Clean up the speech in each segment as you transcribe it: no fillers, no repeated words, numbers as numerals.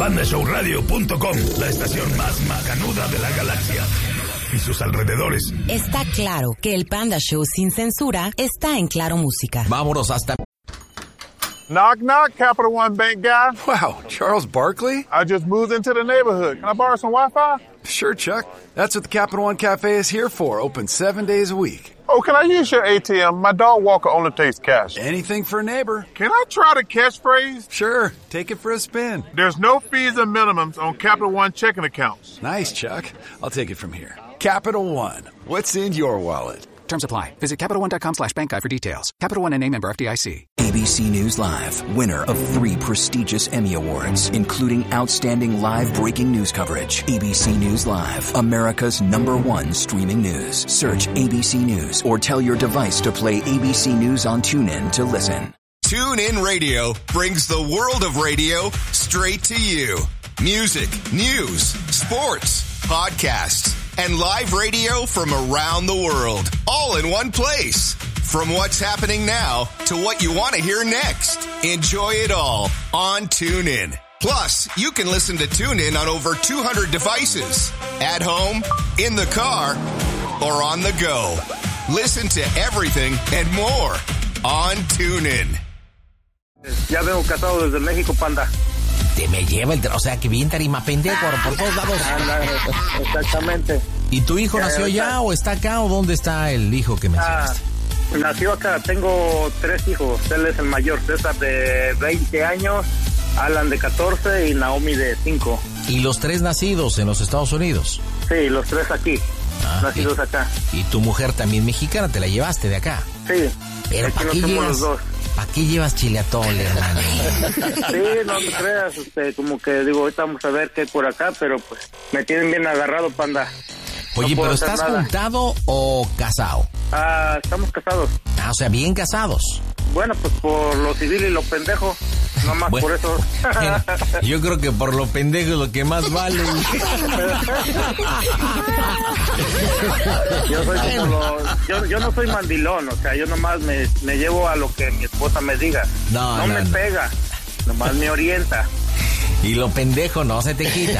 PandaShowRadio.com, la estación más macanuda de la galaxia y sus alrededores. Está claro que el Panda Show sin censura está en Claro Música. Vámonos hasta... Knock, knock, Capital One Bank guy. Wow, Charles Barkley? I just moved into the neighborhood. Can I borrow some Wi-Fi? Sure, Chuck. That's what the Capital One Cafe is here for, open 7 days a week. Oh, can I use your ATM? My dog Walker only takes cash. Anything for a neighbor. Can I try the catchphrase? Sure, take it for a spin. There's no fees or minimums on Capital One checking accounts. Nice, Chuck. I'll take it from here. Capital One. What's in your wallet? Terms apply. Visit CapitalOne.com/bankguide for details. Capital One N.A. member FDIC. ABC News Live, winner of 3 prestigious Emmy Awards, including Outstanding Live Breaking News Coverage. ABC News Live, America's #1 streaming news. Search ABC News or tell your device to play ABC News on TuneIn to listen. TuneIn Radio brings the world of radio straight to you. Music, news, sports, podcasts, and live radio from around the world, all in one place. From what's happening now to what you want to hear next. Enjoy it all on TuneIn. Plus, you can listen to TuneIn on over 200 devices. At home, in the car, or on the go. Listen to everything and more on TuneIn. Ya vengo casado desde México, Panda. Te me lleva o sea, que bien tarima pendejo por todos lados. Exactamente. ¿Y tu hijo nació ya o está acá o dónde está el hijo que mencionaste? Nació acá, tengo 3 hijos. Él es el mayor, César de 20 años, Alan de 14 y Naomi de 5. ¿Y los 3 nacidos en los Estados Unidos? Sí, los 3 aquí, nacidos acá. ¿Y tu mujer también mexicana? ¿Te la llevaste de acá? Sí. Pero ¿para qué llevas? Los 2. ¿Para qué llevas chile atole, hermano? Sí, no te creas, como que digo, ahorita vamos a ver qué hay por acá, pero pues me tienen bien agarrado, Panda. Oye, no ¿pero estás juntado o casado? Estamos casados. O sea, bien casados. Bueno, pues por lo civil y lo pendejo, nomás bueno, por eso. Yo creo que por lo pendejo es lo que más vale. Yo no soy mandilón, o sea, yo nomás me llevo a lo que mi esposa me diga. No me pega, nomás me orienta. Y lo pendejo no se te quita.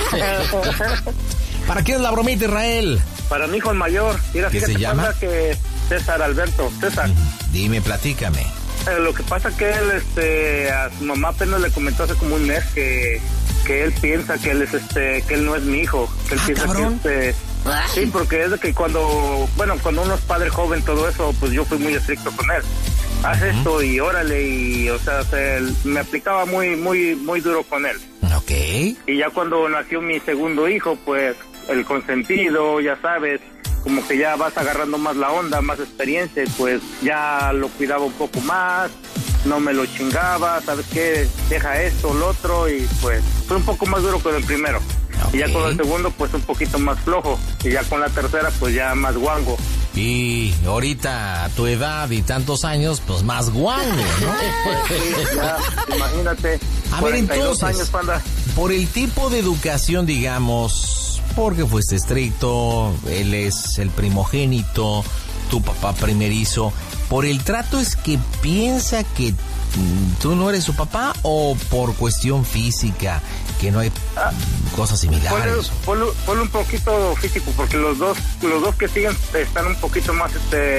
¿Para quién es la bromita, Israel? Para mi hijo el mayor. Mira, ¿qué se llama? Que César Alberto. César. Dime, platícame. Lo que pasa que él, a su mamá apenas le comentó hace como un mes que él piensa que él es que él no es mi hijo. Que él piensa cabrón. que sí, porque es de que cuando uno es padre joven, todo eso, pues yo fui muy estricto con él. Haz esto y órale, y o sea, me aplicaba muy, muy, muy duro con él. Ok. Y ya cuando nació mi segundo hijo, pues el consentido, ya sabes, como que ya vas agarrando más la onda, más experiencia, y pues ya lo cuidaba un poco más, no me lo chingaba, ¿sabes qué? Deja esto, lo otro, y pues fue un poco más duro con el primero. Okay. Y ya con el segundo, pues un poquito más flojo, y ya con la tercera, pues ya más guango. Y ahorita a tu edad y tantos años, pues más guango, ¿no? Sí, ya, imagínate. A ver, entonces, años, Panda. Por el tipo de educación, digamos, porque fuiste estricto, él es el primogénito, tu papá primerizo, ¿por el trato es que piensa que tú no eres su papá o por cuestión física, que no hay cosas similares? Ponle un poquito físico, porque los dos que siguen están un poquito más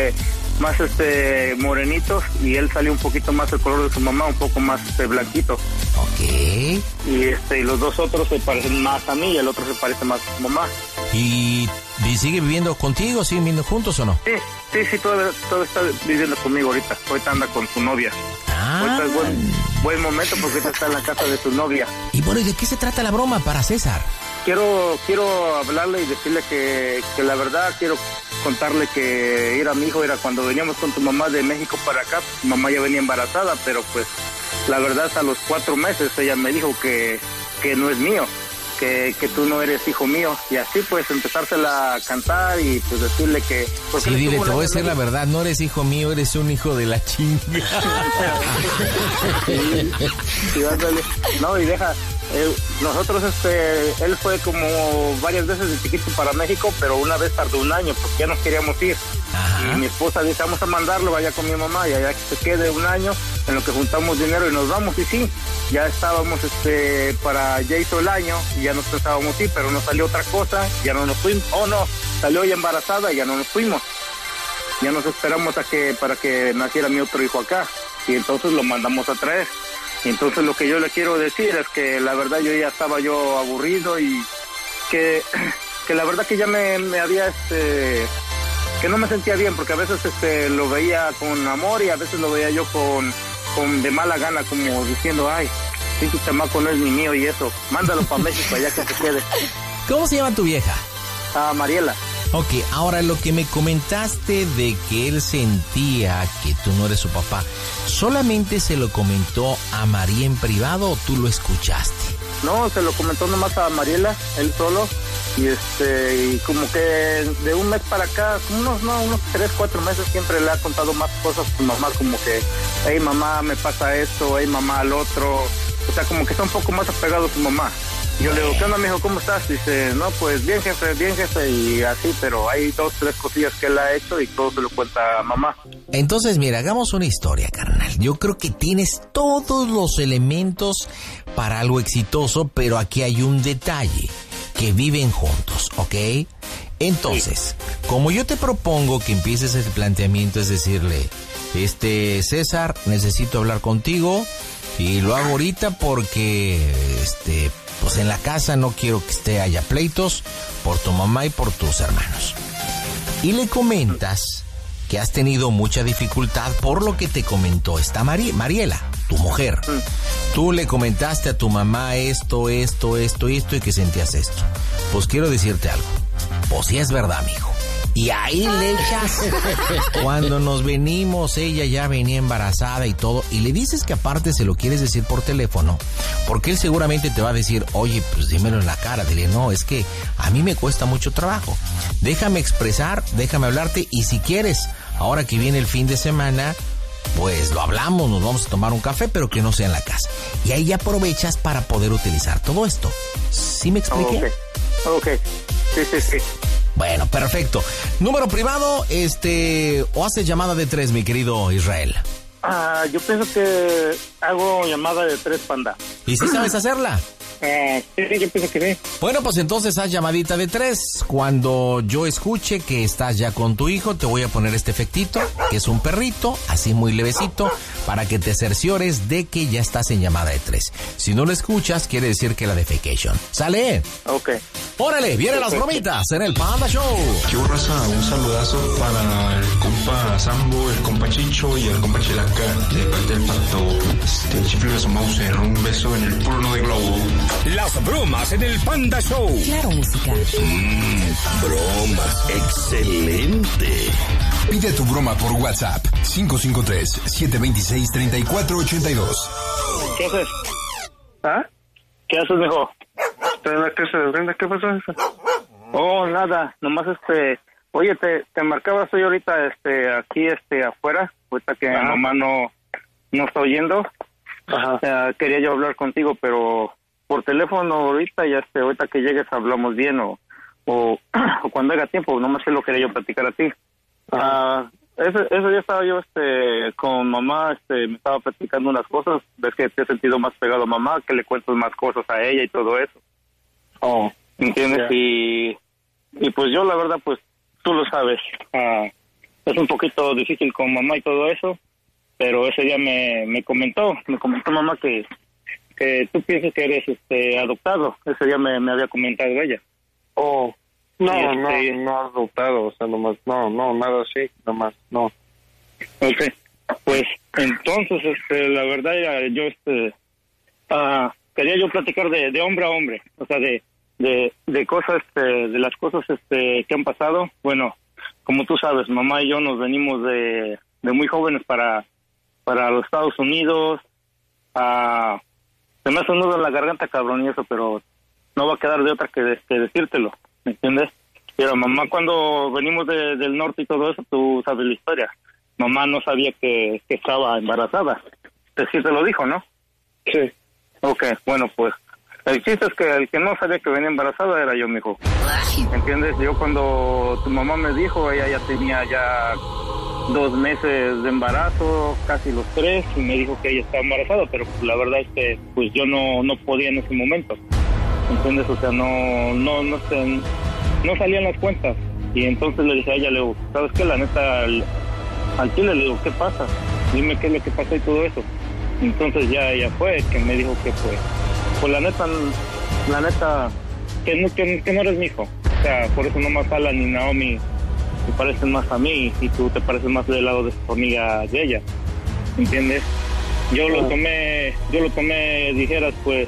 morenitos, y él salió un poquito más el color de su mamá, un poco más blanquito. Ok. Y los dos otros se parecen más a mí y el otro se parece más a su mamá. ¿Y sigue viviendo contigo? ¿Siguen viviendo juntos o no? Sí, todo está viviendo conmigo ahorita. Ahorita anda con su novia. Ahorita es buen momento porque está en la casa de su novia. Y bueno, ¿y de qué se trata la broma para César? Quiero hablarle y decirle que la verdad quiero contarle que era mi hijo, era cuando veníamos con tu mamá de México para acá, tu mamá ya venía embarazada, pero pues la verdad a los 4 meses ella me dijo que no es mío, que tú no eres hijo mío, y así pues empezársela a cantar y pues decirle que... Sí, dile, te voy a decir la verdad, no eres hijo mío, eres un hijo de la chinga. Sí, no, y deja nosotros, él fue como varias veces de chiquito para México, pero una vez tardó un año porque ya nos queríamos ir. Ajá. Y mi esposa dice, vamos a mandarlo, vaya con mi mamá y allá que se quede un año en lo que juntamos dinero y nos vamos. Y sí, ya estábamos, ya hizo el año y ya nos pensábamos ir, pero nos salió otra cosa, ya no nos fuimos. Oh no, salió ella embarazada y ya no nos fuimos. Ya nos esperamos para que naciera mi otro hijo acá y entonces lo mandamos a traer. Y entonces lo que yo le quiero decir es que la verdad yo ya estaba aburrido y que la verdad que ya me había que no me sentía bien porque a veces lo veía con amor y a veces lo veía yo con de mala gana, como diciendo, ay, si tu chamaco no es ni mío y eso, mándalo para México allá que se quede. ¿Cómo se llama tu vieja? Mariela. Ok, ahora lo que me comentaste de que él sentía que tú no eres su papá, ¿solamente se lo comentó a María en privado o tú lo escuchaste? No, se lo comentó nomás a Mariela, él solo, y como que de un mes para acá, unos 3, 4 meses siempre le ha contado más cosas a su mamá, como que, hey mamá, me pasa esto, hey mamá, al otro, o sea, como que está un poco más apegado a su mamá. Yo le digo, ¿qué onda, mijo? ¿Cómo estás? Dice, no, pues bien, jefe, y así, pero hay 2, 3 cosillas que él ha hecho y todo se lo cuenta a mamá. Entonces, mira, hagamos una historia, carnal. Yo creo que tienes todos los elementos para algo exitoso, pero aquí hay un detalle, que viven juntos, ¿ok? Entonces, como yo te propongo que empieces el planteamiento, es decirle, César, necesito hablar contigo, y lo hago ahorita porque, pues en la casa no quiero que haya pleitos por tu mamá y por tus hermanos. Y le comentas que has tenido mucha dificultad por lo que te comentó esta Mariela, tu mujer. Tú le comentaste a tu mamá esto y que sentías esto. Pues quiero decirte algo. Pues sí es verdad, mijo. Y ahí le echas. Cuando nos venimos, ella ya venía embarazada y todo. Y le dices que aparte se lo quieres decir por teléfono. Porque él seguramente te va a decir, oye, pues dímelo en la cara. Dile, no, es que a mí me cuesta mucho trabajo. Déjame expresar, déjame hablarte. Y si quieres, ahora que viene el fin de semana, pues lo hablamos, nos vamos a tomar un café, pero que no sea en la casa. Y ahí ya aprovechas para poder utilizar todo esto. ¿Sí me expliqué? Ok. Sí. Bueno, perfecto. Número privado, o haces llamada de 3, mi querido Israel. Yo pienso que hago llamada de 3, panda. ¿Y si sabes hacerla? Sí, yo pienso que sí. Bueno, pues entonces haz llamadita de 3. Cuando yo escuche que estás ya con tu hijo, te voy a poner este efectito, que es un perrito, así muy levecito, para que te cerciores de que ya estás en llamada de 3. Si no lo escuchas, quiere decir que la defecation. ¿Sale? Ok. ¡Órale! ¡Vienen las bromitas en el Panda Show! ¿Qué raza? Un saludazo para el compa Sambo, el compa Chicho y el compa Chilaca, de parte del Pato. Chifles Mauser, un beso en el porno de globo. Las bromas en el Panda Show. Claro, música. Bromas. Excelente. Pide tu broma por WhatsApp. 553-726-3482. ¿Qué haces? ¿Ah? ¿Qué haces, mijo? ¿Estás en la casa de Brenda? ¿Qué pasó? Oh, nada. Nomás oye, te marcaba, estoy ahorita aquí afuera. Ahorita que mi mamá no está oyendo. Ajá. Quería yo hablar contigo, pero por teléfono ahorita, ahorita que llegues hablamos bien o cuando haga tiempo, nomás que lo quería yo platicar a ti. Eso ya estaba yo con mamá, me estaba platicando unas cosas, ves que te he sentido más pegado a mamá, que le cuentas más cosas a ella y todo eso. Oh, ¿entiendes? Yeah. Y pues yo la verdad, pues tú lo sabes, es un poquito difícil con mamá y todo eso, pero ese día me comentó mamá que tú piensas que eres adoptado. Ese día me había comentado ella. Oh, no adoptado, o sea, nomás, no, nada así, nomás, no. Ok, pues entonces, la verdad, yo, quería yo platicar de hombre a hombre, o sea, de cosas, de las cosas, que han pasado. Bueno, como tú sabes, mamá y yo nos venimos de muy jóvenes para los Estados Unidos. Se me hace un nudo en la garganta, cabrón, y eso, pero no va a quedar de otra que decírtelo, ¿me entiendes? Pero mamá, cuando venimos del norte y todo eso, tú sabes la historia. Mamá no sabía que estaba embarazada. Sí te lo dijo, ¿no? Sí. Ok, bueno, pues El chiste es que el que no sabía que venía embarazada era yo, mijo. ¿Entiendes? Yo cuando tu mamá me dijo, ella ya tenía ya 2 meses de embarazo, casi los 3, y me dijo que ella estaba embarazada, pero pues, la verdad es que pues yo no podía en ese momento. ¿Entiendes? O sea, no salían las cuentas. Y entonces le dije a ella, le digo, ¿sabes qué? La neta, al chile le digo, ¿qué pasa? Dime qué es lo que pasó y todo eso. Entonces ya ella fue, que me dijo que pues la neta, que no eres mi hijo. O sea, por eso no más Alan ni Naomi te parecen más a mí y tú te pareces más del lado de su amiga de ella. ¿Entiendes? Yo lo tomé, dijeras, pues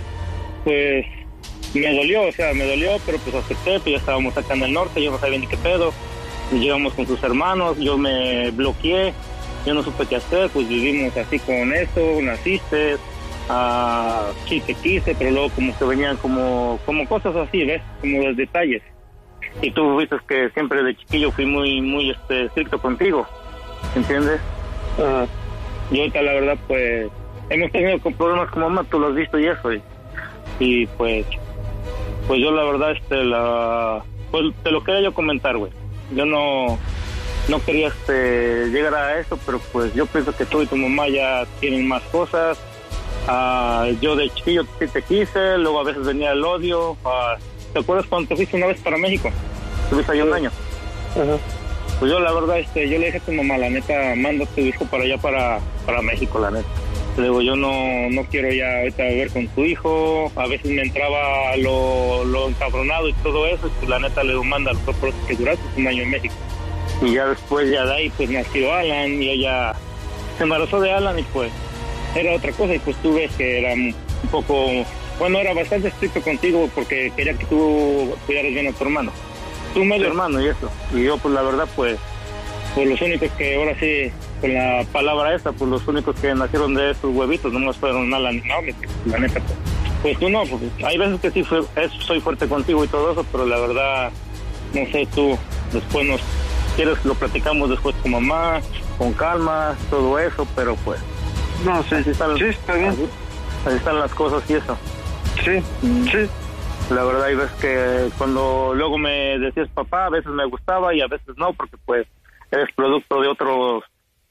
me dolió, pero pues acepté, pues ya estábamos acá en el norte, yo no sabía ni qué pedo. Y llegamos con sus hermanos, yo me bloqueé, yo no supe qué hacer, pues vivimos así con eso, naciste, sí te quise, pero luego como que venían como cosas así, ¿ves? Como los detalles. Y tú viste que siempre de chiquillo fui muy estricto contigo, ¿entiendes? Y ahorita la verdad pues hemos tenido problemas con mamá, tú lo has visto y eso, y pues yo la verdad pues te lo quería yo comentar, güey. Yo no quería llegar a eso, pero pues yo pienso que tú y tu mamá ya tienen más cosas. Yo de chiquillo sí te quise, luego a veces venía el odio. ¿Te acuerdas cuando te fuiste una vez para México? Estuviste ahí 1 año. Pues yo la verdad yo le dije a tu mamá, la neta, manda a tu hijo para allá, para México, la neta. Le digo, yo no quiero ya ahorita ver con tu hijo. A veces me entraba lo encabronado y todo eso, y pues la neta le digo, mándalo, por eso que duraste 1 año en México. Y ya después ya de ahí pues nació Alan y ella se embarazó de Alan y pues era otra cosa, y pues tú ves que era un poco, bueno, era bastante estricto contigo porque quería que tú cuidaras bien a tu hermano. Tú medio hermano y eso. Y yo pues la verdad pues los únicos que ahora sí, con la palabra esta, pues los únicos que nacieron de esos huevitos nomás fueron Alan y Naomi, la neta pues tú no, porque hay veces que sí soy fuerte contigo y todo eso, pero la verdad, no sé, tú después quieres lo platicamos después con mamá, con calma, todo eso, pero pues no, sí, está bien. Así están las cosas y eso. Sí. La verdad, hay veces que cuando luego me decías papá, a veces me gustaba y a veces no, porque pues eres producto de otros,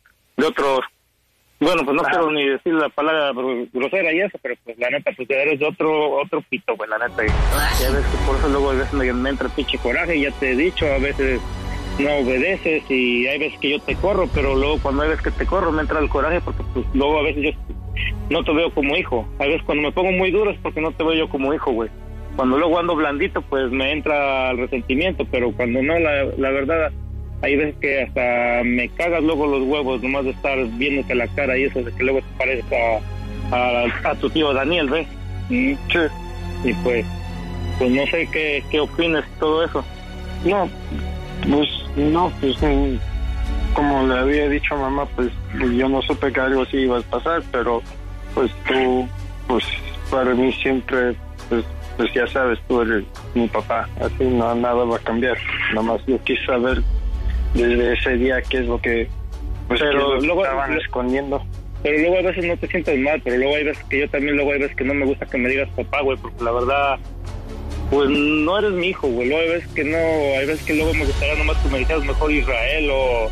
bueno, pues no quiero ni decir la palabra grosera y eso, pero pues la neta, pues eres de otro pito, pues la neta. Y a veces por eso luego a veces me entra el pinche coraje, y ya te he dicho, a veces no obedeces y hay veces que yo te corro, pero luego cuando hay veces que te corro me entra el coraje porque pues luego a veces yo no te veo como hijo. A veces cuando me pongo muy duro es porque no te veo yo como hijo, güey. Cuando luego ando blandito pues me entra el resentimiento, pero cuando no, la verdad, hay veces que hasta me cagas luego los huevos nomás de estar viéndote la cara y eso, de que luego te pareces a tu tío Daniel, ¿ves? Sí. Y pues no sé qué opinas y todo eso. Pues como le había dicho a mamá, pues yo no supe que algo así iba a pasar, pero pues tú, pues para mí siempre, pues ya sabes, tú eres mi papá, así nada va a cambiar. Nada más yo quise saber desde ese día qué es lo que, pues, pero luego estaban escondiendo. Pero luego a veces no te sientes mal, pero luego hay veces que yo también, luego hay veces que no me gusta que me digas papá, güey, porque la verdad, pues no eres mi hijo, güey. Luego hay veces que no, hay veces que luego me gustaría nomás que me dijeras mejor Israel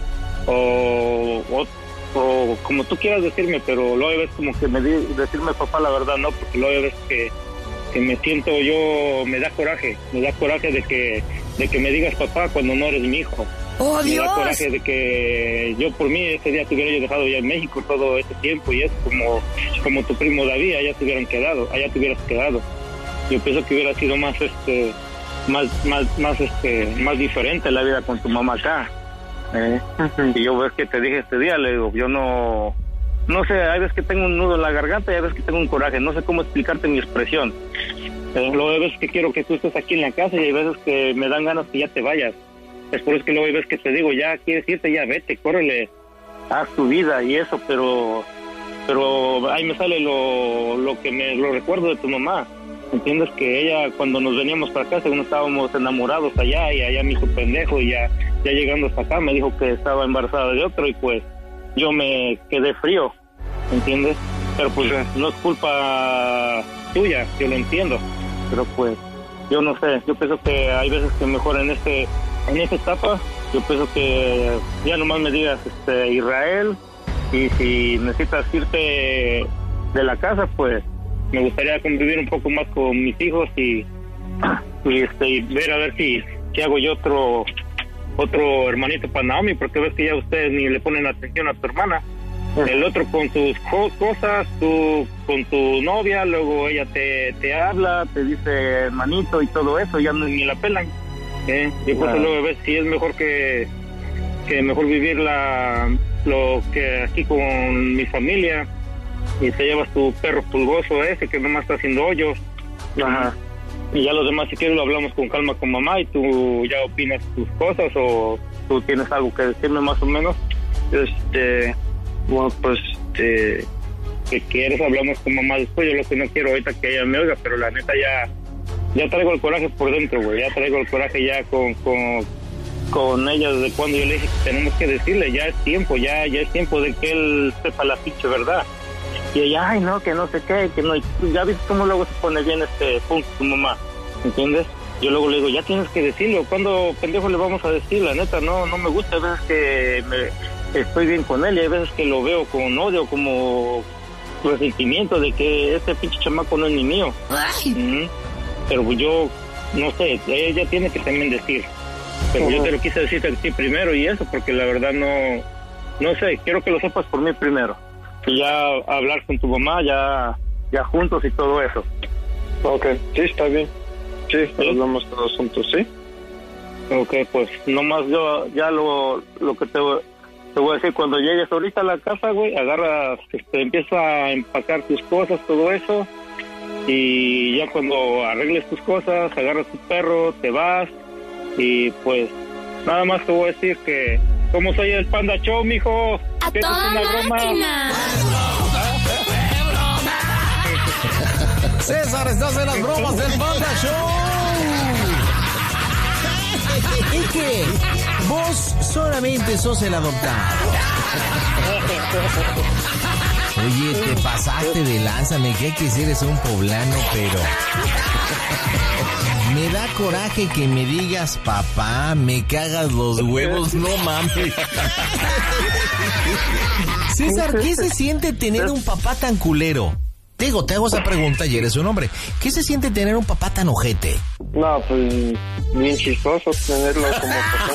o como tú quieras decirme, pero luego hay veces como que decirme papá, la verdad no, porque luego hay veces que me siento yo, me da coraje de que me digas papá cuando no eres mi hijo. ¡Oh, me Dios! da coraje de que yo por mí ese día te hubiera yo dejado ya en México todo ese tiempo y es como tu primo David, allá te hubieras quedado. Yo pienso que hubiera sido más más diferente la vida con tu mamá acá. Y yo ves que te dije este día, le digo, yo no sé, hay veces que tengo un nudo en la garganta y hay veces que tengo un coraje, no sé cómo explicarte mi expresión. Luego hay veces que quiero que tú estés aquí en la casa y hay veces que me dan ganas que ya te vayas. Es por eso que luego hay veces que te digo, ya quieres irte, ya vete, córrele, haz tu vida y eso, pero ahí me sale lo recuerdo de tu mamá. ¿Entiendes? Que ella, cuando nos veníamos para acá, según estábamos enamorados allá, y allá me hizo pendejo, y ya llegando hasta acá me dijo que estaba embarazada de otro, y pues yo me quedé frío, ¿entiendes? Pero pues no es culpa tuya, yo lo entiendo, pero pues yo no sé, yo pienso que hay veces que mejor en esta etapa, yo pienso que ya nomás me digas Israel, y si necesitas irte de la casa, pues me gustaría convivir un poco más con mis hijos y ver a ver si hago yo otro hermanito para Naomi, porque ves que ya ustedes ni le ponen atención a tu hermana. El otro con sus cosas, tú con tu novia, luego ella te habla, te dice hermanito y todo eso, ya ni la pelan. Y pues luego ves si es mejor que mejor vivir lo que aquí con mi familia, y te llevas tu perro pulgoso ese que nomás está haciendo hoyos. Ajá. Y ya los demás, si quieres, lo hablamos con calma con mamá y tú ya opinas tus cosas, o tú tienes algo que decirme más o menos. Bueno, pues, si quieres, hablamos con mamá después. Yo lo que no quiero ahorita que ella me oiga, pero la neta ya traigo el coraje por dentro, güey. Ya traigo el coraje ya con ella desde cuando yo le dije que tenemos que decirle, ya es tiempo de que él sepa la pinche verdad. Y ella, ay, no, que no sé qué, que no. Ya viste cómo luego se pone bien punto tu mamá, ¿entiendes? Yo luego le digo, ya tienes que decirlo. ¿Cuándo, pendejo, le vamos a decir? La neta, no me gusta. Hay veces que estoy bien con él y hay veces que lo veo con odio, como resentimiento de que este pinche chamaco no es ni mío. Pero pues yo, no sé, ella tiene que también decir. Pero yo te lo quise decir a ti primero y eso, porque la verdad no sé, quiero que lo sepas por mí primero. Y ya hablar con tu mamá, ya juntos y todo eso. Ok, sí, está bien. Sí, hablamos todos juntos, ¿sí? Ok, pues nomás yo ya lo que te voy a decir, cuando llegues ahorita a la casa, güey, agarras, empieza a empacar tus cosas, todo eso, y ya cuando arregles tus cosas, agarras tu perro, te vas, y pues nada más te voy a decir que como soy el Panda Show, mijo, a toda máquina. César, estás en las bromas del Panda Show. Es que vos solamente sos el adoptado. Oye, te pasaste de lanza, me cae que si eres un poblano, pero me da coraje que me digas papá, me cagas los huevos, no mames. César, ¿qué se siente tener un papá tan culero? Digo, te hago esa pregunta y eres un hombre. ¿Qué se siente tener un papá tan ojete? No, pues bien chistoso tenerlo como papá.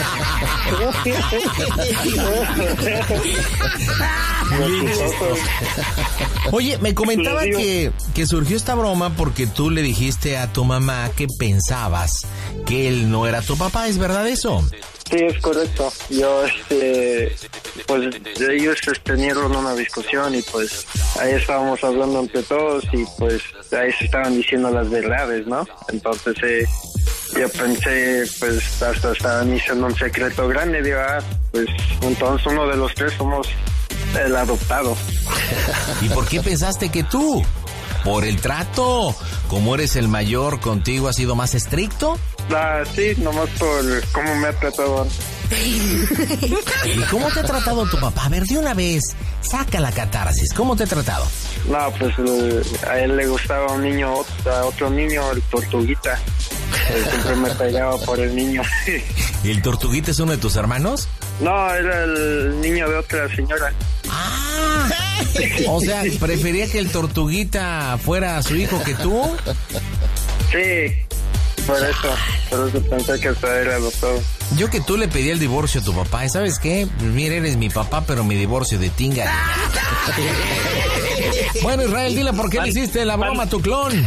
Oye, me comentaba que surgió esta broma porque tú le dijiste a tu mamá que pensabas que él no era tu papá, ¿es verdad eso? Sí, es correcto. Yo, pues ellos tenieron una discusión y pues ahí estábamos hablando entre todos y pues ahí se estaban diciendo las verdades, ¿no? Entonces yo pensé, pues hasta estaban diciendo un secreto grande, digo, pues entonces uno de los tres somos el adoptado. ¿Y por qué pensaste que tú? ¿Por el trato? ¿Como eres el mayor, contigo ha sido más estricto? Sí, nomás por cómo me ha tratado. ¿Y cómo te ha tratado tu papá? A ver, de una vez, saca la catarsis. ¿Cómo te ha tratado? No, pues a él le gustaba a otro niño, el Tortuguita. Él siempre me pegaba por el niño. ¿Y el Tortuguita es uno de tus hermanos? No, era el niño de otra señora. ¡Ah! O sea, ¿prefería que el Tortuguita fuera su hijo que tú? Sí, por eso pensé que hasta era adoptado. Yo que tú le pedí el divorcio a tu papá, ¿sabes qué? Mira, eres mi papá, pero mi divorcio de tinga. Bueno, Israel, dile por qué le hiciste la broma a tu clon.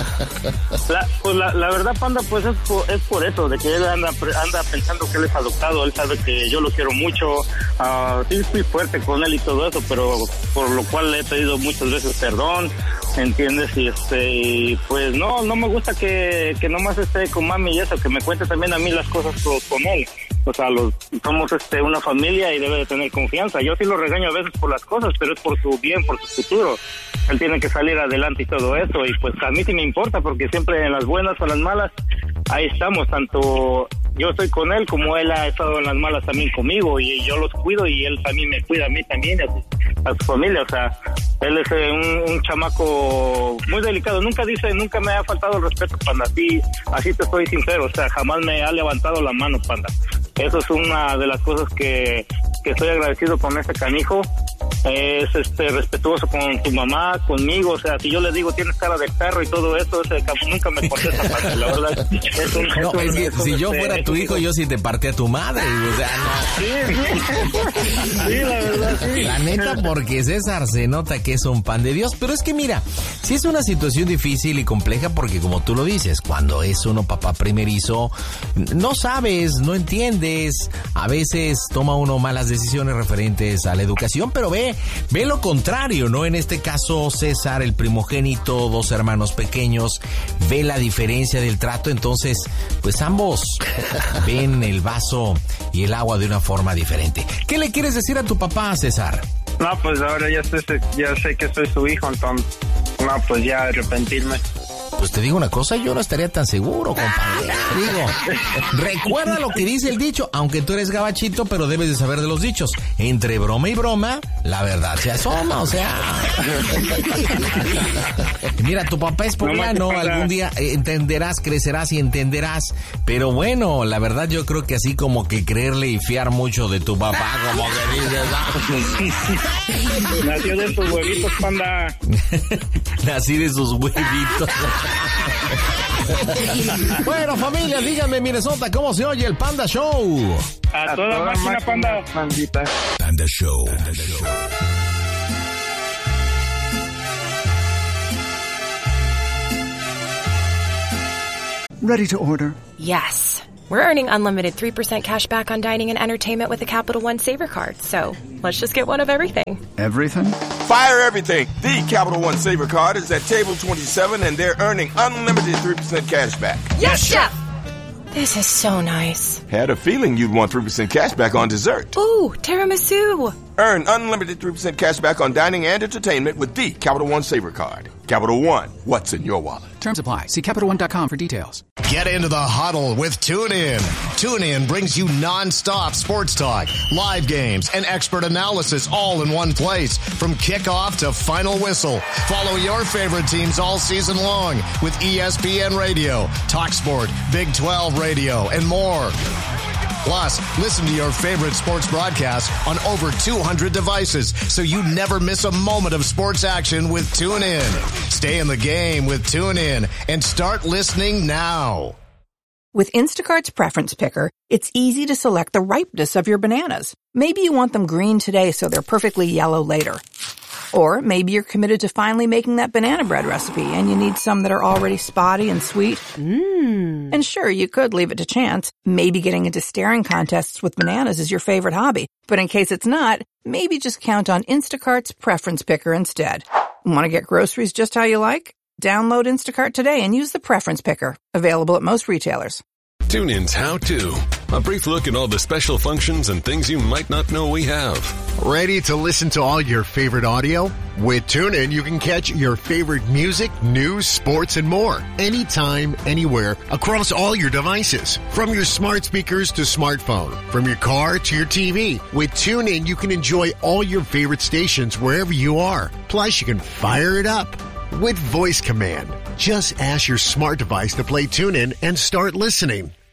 La verdad, Panda, pues es por eso, de que él anda pensando que él es adoptado. Él sabe que yo lo quiero mucho. Sí, estoy fuerte con él y todo eso, pero por lo cual le he pedido muchas veces perdón, ¿entiendes? Y pues no me gusta que nomás esté con mami y eso, que me cuente también a mí las cosas con él. O sea, somos una familia y debe de tener confianza. Yo sí lo regaño a veces por las cosas, pero es por su bien, por su futuro. Él tiene que salir adelante y todo eso. Y pues a mí sí me importa, porque siempre en las buenas o en las malas, ahí estamos. Tanto yo estoy con él como él ha estado en las malas también conmigo. Y yo los cuido y él también me cuida a mí también. su familia. O sea, él es un chamaco muy delicado. Nunca me ha faltado el respeto, Panda. Así te estoy sincero. O sea, jamás me ha levantado la mano, Panda. Eso es una de las cosas que estoy agradecido con este canijo. Es respetuoso con tu mamá, conmigo. O sea, si yo le digo tienes cara de perro y todo eso, nunca me contesta, Panda. La verdad, si yo fuera tu hijo, yo sí te partía a tu madre. O sea, no. Sí, la verdad, sí. La neta, porque César se nota que es un pan de Dios. Pero es que mira, sí es una situación difícil y compleja porque, como tú lo dices, cuando es uno papá primerizo, no sabes, no entiendes. A veces toma uno malas decisiones referentes a la educación, pero ve lo contrario, ¿no? En este caso, César, el primogénito, 2 hermanos pequeños, ve la diferencia del trato. Entonces, pues ambos ven el vaso y el agua de una forma diferente. ¿Qué le quieres decir a tu papá, César? No, pues ahora ya sé que soy su hijo, entonces, no, pues ya arrepentirme. Pues te digo una cosa, yo no estaría tan seguro, compadre. Digo, recuerda lo que dice el dicho, aunque tú eres gabachito, pero debes de saber de los dichos. Entre broma y broma, la verdad se asoma, o sea. Mira, tu papá es poblano, algún día entenderás, crecerás y entenderás. Pero bueno, la verdad yo creo que así como que creerle y fiar mucho de tu papá, como que dices, Nació de sus huevitos, Panda. Nací de sus huevitos. Bueno, familia, díganme, Minnesota, ¿cómo se oye el Panda Show? A toda máquina, Panda. Panda Show. Panda Show. Ready to order? Yes. We're earning unlimited 3% cash back on dining and entertainment with the Capital One Saver Card. So let's just get one of everything. Everything? Fire everything. The Capital One Saver Card is at table 27 and they're earning unlimited 3% cash back. Yes, Chef! This is so nice. Had a feeling you'd want 3% cash back on dessert. Ooh, tiramisu. Earn unlimited 3% cash back on dining and entertainment with the Capital One Saver Card. Capital One, what's in your wallet? Terms apply. See CapitalOne.com for details. Get into the huddle with TuneIn. TuneIn brings you non-stop sports talk, live games, and expert analysis all in one place. From kickoff to final whistle. Follow your favorite teams all season long with ESPN Radio, TalkSport, Big 12 Radio, and more. Plus, listen to your favorite sports broadcasts on over 200 devices so you never miss a moment of sports action with TuneIn. Stay in the game with TuneIn and start listening now. With Instacart's Preference Picker, it's easy to select the ripeness of your bananas. Maybe you want them green today so they're perfectly yellow later. Or maybe you're committed to finally making that banana bread recipe and you need some that are already spotty and sweet. And sure, you could leave it to chance. Maybe getting into staring contests with bananas is your favorite hobby. But in case it's not, maybe just count on Instacart's Preference Picker instead. Want to get groceries just how you like? Download Instacart today and use the Preference Picker. Available at most retailers. TuneIn's How To. A brief look at all the special functions and things you might not know we have. Ready to listen to all your favorite audio? With TuneIn, you can catch your favorite music, news, sports, and more. Anytime, anywhere, across all your devices. From your smart speakers to smartphone. From your car to your TV. With TuneIn, you can enjoy all your favorite stations wherever you are. Plus, you can fire it up with voice command. Just ask your smart device to play TuneIn and start listening.